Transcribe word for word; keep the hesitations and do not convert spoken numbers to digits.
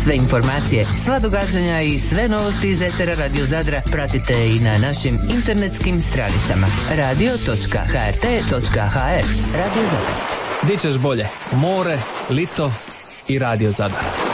Sve informacije, sva događanja i sve novosti iz etera Radio Zadra pratite i na našim internetskim stranicama radio točka h r t točka h r. Radio Zadar. Di ćeš bolje? More, lito i Radio Zadar.